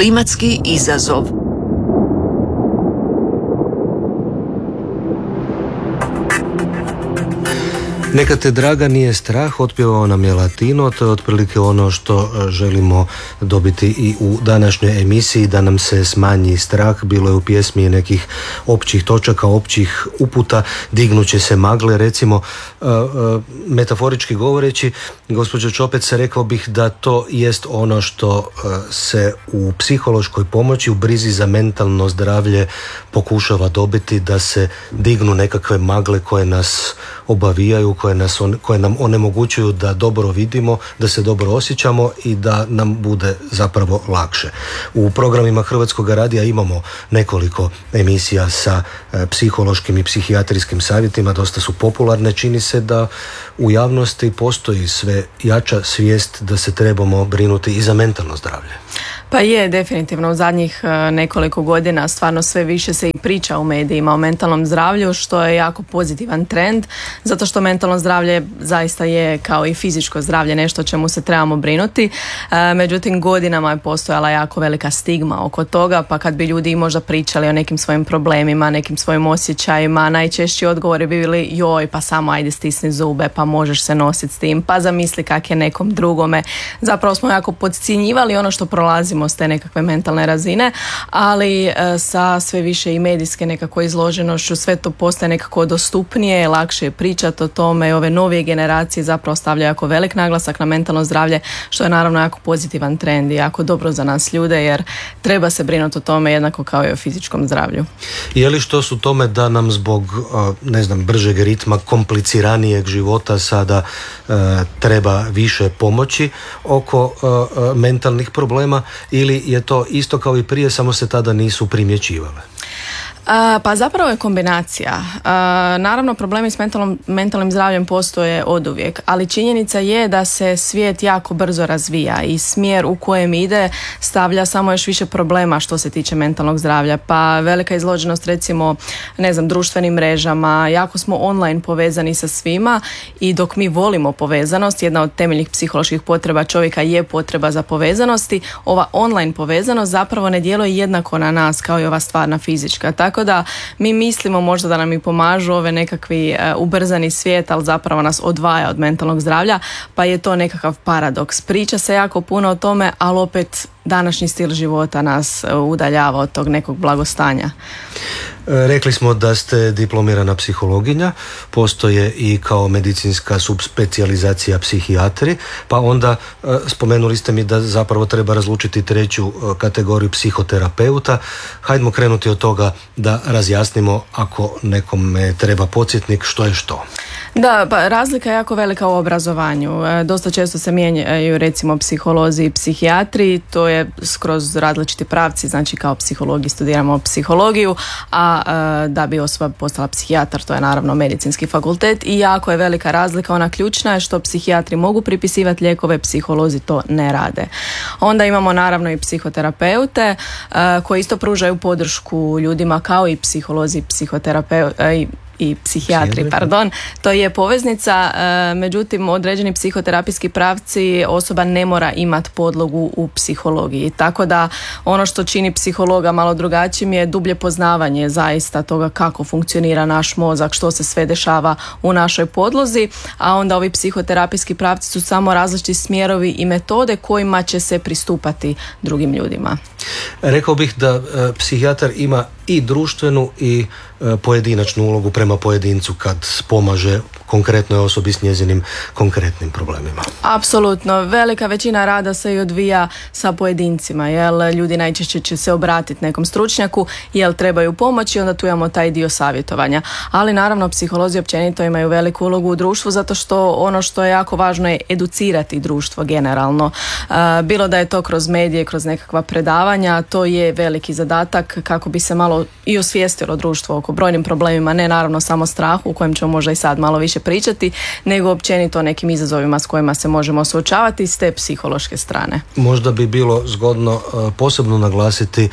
Klimatski izazov. Neka te draga nije strah, otpjevao nam je Latino, to je otprilike ono što želimo dobiti i u današnjoj emisiji, da nam se smanji strah. Bilo je u pjesmi nekih općih točaka, općih uputa, dignuće se magle, recimo, metaforički govoreći, gospođo Čopec, rekao bih da to jest ono što se u psihološkoj pomoći, u brizi za mentalno zdravlje pokušava dobiti, da se dignu nekakve magle koje nas obavijaju, koje nam onemogućuju da dobro vidimo, da se dobro osjećamo i da nam bude zapravo lakše. U programima Hrvatskog radija imamo nekoliko emisija sa psihološkim i psihijatrijskim savjetima, dosta su popularne. Čini se da u javnosti postoji sve jača svijest da se trebamo brinuti i za mentalno zdravlje. Pa je, definitivno u zadnjih nekoliko godina stvarno sve više se i priča u medijima o mentalnom zdravlju, što je jako pozitivan trend, zato što mentalno zdravlje zaista je kao i fizičko zdravlje nešto o čemu se trebamo brinuti. Međutim, godinama je postojala jako velika stigma oko toga, pa kad bi ljudi možda pričali o nekim svojim problemima, nekim svojim osjećajima, najčešći odgovori bi bili joj, pa samo ajde stisni zube, pa možeš se nositi s tim, pa zamisli kak je nekom drugome. Zapravo smo jako podcjenjivali ono što prolazimo s te nekakve mentalne razine, ali sa sve više i medijske nekako izloženošću sve to postaje nekako dostupnije, lakše je pričati o tome i ove novije generacije zapravo stavljaju jako velik naglasak na mentalno zdravlje, što je naravno jako pozitivan trend i jako dobro za nas ljude, jer treba se brinuti o tome jednako kao i o fizičkom zdravlju. Je li što su tome da nam zbog bržeg ritma, kompliciranijeg života sada treba više pomoći oko mentalnih problema, ili je to isto kao i prije, samo se tada nisu primjećivale? Pa zapravo je kombinacija. Naravno, problemi s mentalnim zdravljem postoje oduvijek, ali činjenica je da se svijet jako brzo razvija i smjer u kojem ide stavlja samo još više problema što se tiče mentalnog zdravlja. Pa velika izloženost, recimo, društvenim mrežama, jako smo online povezani sa svima i dok mi volimo povezanost, jedna od temeljnih psiholoških potreba čovjeka je potreba za povezanosti, ova online povezanost zapravo ne djeluje jednako na nas kao i ova stvarna fizička. Tako da mi mislimo možda da nam i pomažu ove nekakvi ubrzani svijet, ali zapravo nas odvaja od mentalnog zdravlja, pa je to nekakav paradoks. Priča se jako puno o tome, ali opet današnji stil života nas udaljava od tog nekog blagostanja. Rekli smo da ste diplomirana psihologinja, postoje i kao medicinska subspecijalizacija psihijatri, pa onda spomenuli ste mi da zapravo treba razlučiti treću kategoriju psihoterapeuta. Hajdemo krenuti od toga da razjasnimo, ako nekome treba podsjetnik, što je što. Da, pa razlika je jako velika u obrazovanju. Dosta često se mijenjaju recimo psiholozi i psihijatri, to je skroz različiti pravci, znači kao psihologi studiramo psihologiju, a da bi osoba postala psihijatar, to je naravno medicinski fakultet, i jako je velika razlika, ona ključna je što psihijatri mogu pripisivati lijekove, psiholozi to ne rade. Onda imamo naravno i psihoterapeute koji isto pružaju podršku ljudima kao i psiholozi, i psihijatri, to je poveznica, međutim određeni psihoterapijski pravci osoba ne mora imati podlogu u psihologiji, tako da ono što čini psihologa malo drugačijim je dublje poznavanje zaista toga kako funkcionira naš mozak, što se sve dešava u našoj podlozi, a onda ovi psihoterapijski pravci su samo različiti smjerovi i metode kojima će se pristupati drugim ljudima. Rekao bih da psihijatar ima i društvenu i pojedinačnu ulogu prema pojedincu kad pomaže konkretnoj osobi s njezinim konkretnim problemima. Apsolutno, velika većina rada se i odvija sa pojedincima, jer ljudi najčešće će se obratiti nekom stručnjaku jer trebaju pomoć i onda tu imamo taj dio savjetovanja. Ali naravno psiholozi općenito imaju veliku ulogu u društvu, zato što ono što je jako važno je educirati društvo generalno. Bilo da je to kroz medije, kroz nekakva predavanja, to je veliki zadatak kako bi se malo i osvijestilo društvo oko brojnim problemima, ne naravno samo strahu, u kojem ćemo možda i sad malo više pričati, nego općenito o nekim izazovima s kojima se možemo suočavati s te psihološke strane. Možda bi bilo zgodno posebno naglasiti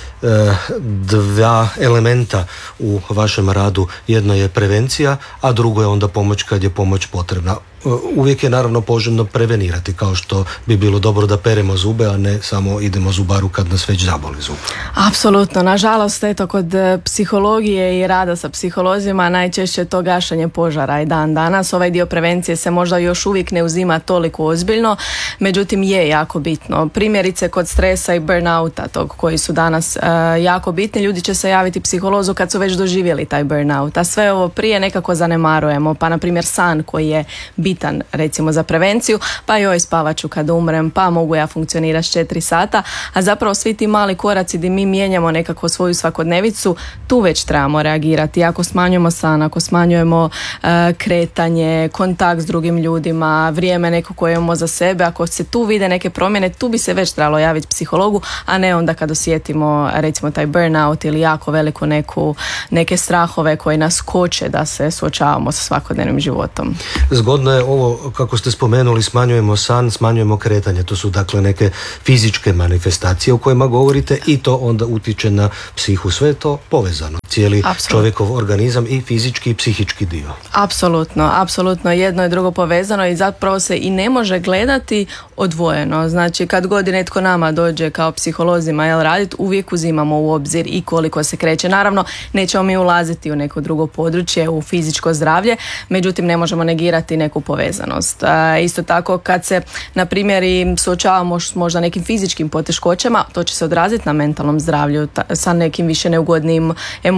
dva elementa u vašem radu. Jedno je prevencija, a drugo je onda pomoć kad je pomoć potrebna. uvijek je naravno poželjno prevenirati, kao što bi bilo dobro da peremo zube, a ne samo idemo zubaru kad nas već zaboli zub. Apsolutno, nažalost, eto, kod psihologije i rada sa psiholozima najčešće to gašenje požara i dan danas. Ovaj dio prevencije se možda još uvijek ne uzima toliko ozbiljno, međutim je jako bitno. Primjerice kod stresa i burnouta, tog koji su danas jako bitni, ljudi će se javiti psiholozu kad su već doživjeli taj burnout, a sve ovo prije nekako zanemarujemo, pa na primjer san koji je bitan recimo za prevenciju, pa joj spavat ću kad umrem, pa mogu ja funkcionirati 4 sata, a zapravo svi ti mali koraci gdje mi mijenjamo nekako svoju svakodnevicu, tu već trebamo reagirati. Ako smanjujemo san, ako smanjujemo kretanje, kontakt s drugim ljudima, vrijeme neko koje imamo za sebe, ako se tu vide neke promjene, tu bi se već trebalo javiti psihologu, a ne onda kad osjetimo recimo taj burnout ili jako veliku neke strahove koji nas koče da se suočavamo sa svakodnevnim životom. Zgodno je ovo, kako ste spomenuli, smanjujemo san, smanjujemo kretanje. To su dakle neke fizičke manifestacije o kojima govorite i to onda utječe na psihu. Sve je to povezano. Cijeli čovjekov organizam i fizički i psihički dio. Apsolutno. Jedno je drugo povezano i zapravo se i ne može gledati odvojeno. Znači kad god netko nama dođe kao psiholozima raditi, uvijek uzimamo u obzir i koliko se kreće. Naravno, nećemo mi ulaziti u neko drugo područje, u fizičko zdravlje, međutim ne možemo negirati neku povezanost. Isto tako kad se na primjer i suočavamo s možda nekim fizičkim poteškoćama, to će se odraziti na mentalnom zdravlju sa nekim više neugodnim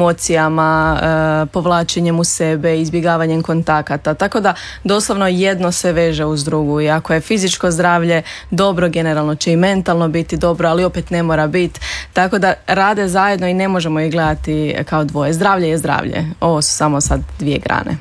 emocijama, povlačenjem u sebe, izbjegavanjem kontakata. Tako da doslovno jedno se veže uz drugu i ako je fizičko zdravlje dobro, generalno će i mentalno biti dobro, ali opet ne mora biti. Tako da rade zajedno i ne možemo ih gledati kao dvoje. Zdravlje je zdravlje. Ovo su samo sad dvije grane.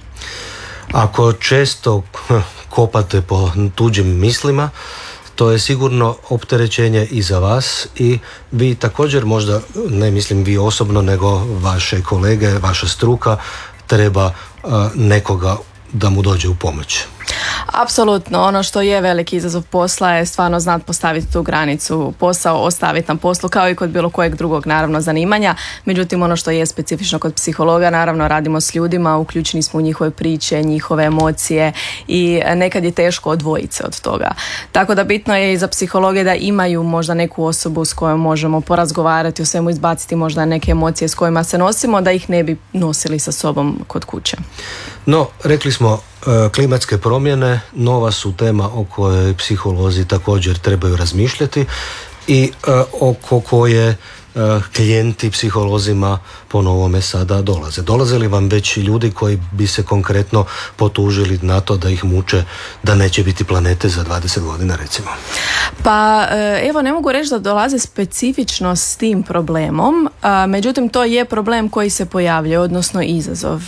Ako često kopate po tuđim mislima, to je sigurno opterećenje i za vas i vi također, možda ne mislim vi osobno, nego vaše kolege, vaša struka treba nekoga da mu dođe u pomoć. Apsolutno, ono što je veliki izazov posla je stvarno znati postaviti tu granicu, posao ostaviti na poslu kao i kod bilo kojeg drugog naravno zanimanja, međutim ono što je specifično kod psihologa, naravno radimo s ljudima, uključeni smo u njihove priče, njihove emocije i nekad je teško odvojiti se od toga. Tako da bitno je i za psihologe da imaju možda neku osobu s kojom možemo porazgovarati, o svemu izbaciti možda neke emocije s kojima se nosimo, da ih ne bi nosili sa sobom kod kuće. No, rekli smo, klimatske promjene nova su tema o kojoj psiholozi također trebaju razmišljati i oko koje klijenti psiholozima po novome sada dolaze. Dolaze li vam već ljudi koji bi se konkretno potužili na to da ih muče da neće biti planete za 20 godina recimo? Pa evo, ne mogu reći da dolaze specifično s tim problemom, međutim to je problem koji se pojavlja, odnosno izazov.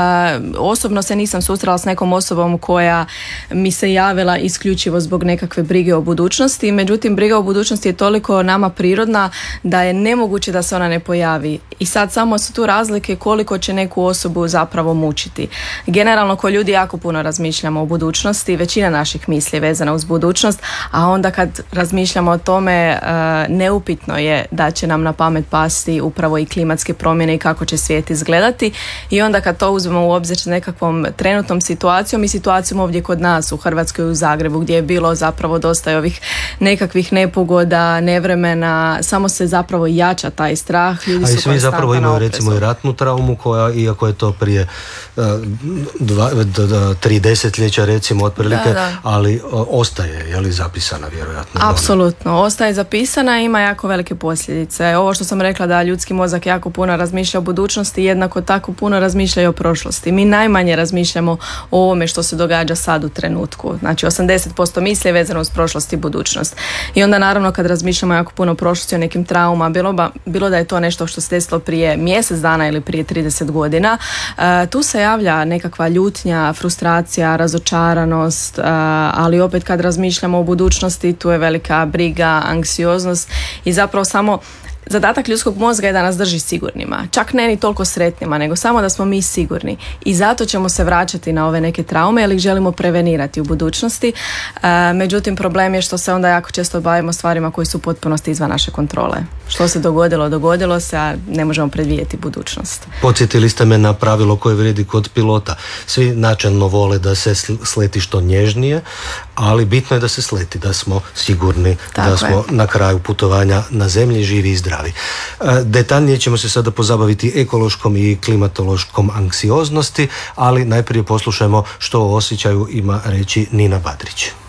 Osobno se nisam susrela s nekom osobom koja mi se javila isključivo zbog nekakve brige o budućnosti, međutim briga o budućnosti je toliko nama prirodna da je nemoguće da se ona ne pojavi. I sad samo su tu razlike koliko će neku osobu zapravo mučiti. Generalno ko ljudi jako puno razmišljamo o budućnosti, većina naših misli je vezana uz budućnost, a onda kad razmišljamo o tome, neupitno je da će nam na pamet pasti upravo i klimatske promjene i kako će svijet izgledati. I onda kad to uzmemo u obzir s nekakvom trenutnom situacijom i situacijom ovdje kod nas u Hrvatskoj u Zagrebu, gdje je bilo zapravo dosta ovih nekakvih nepogoda, nevremena, samo se zapravo jača taj strah. Ljudi a i svi zapravo imaju recimo i ratnu traumu koja, iako je to prije 3 desetljeća recimo otprilike, ali ostaje, je li, zapisana vjerojatno? Apsolutno, ostaje zapisana i ima jako velike posljedice. Ovo što sam rekla da ljudski mozak jako puno razmišlja o budućnosti, jednako tako puno razmišlja i o prošlosti. Mi najmanje razmišljamo o ovome što se događa sad u trenutku. Znači 80% misli je vezano uz prošlost i budućnost. I onda naravno kad razmišljamo jako puno o prošlosti, o nekim trauma, bilo da je to nešto što se desilo prije mjesec dana ili prije 30 godina, tu se javlja nekakva ljutnja, frustracija, razočaranost, ali opet kad razmišljamo o budućnosti, tu je velika briga, anksioznost i zapravo samo zadatak ljudskog mozga je da nas drži sigurnima. Čak ne ni toliko sretnima, nego samo da smo mi sigurni. I zato ćemo se vraćati na ove neke traume, jer ih želimo prevenirati u budućnosti. Međutim, problem je što se onda jako često bavimo stvarima koji su u potpunosti izvan naše kontrole. Što se dogodilo se, a ne možemo predvidjeti budućnost. Podsjetili ste me na pravilo koje vrijedi kod pilota. Svi načelno vole da se sleti što nježnije, ali bitno je da se sleti, da smo sigurni da smo na kraju putovanja na zemlji živi i zdravi. Detaljnije ćemo se sada pozabaviti ekološkom i klimatološkom anksioznosti, ali najprije poslušajmo što o osjećaju ima reći Nina Badrić.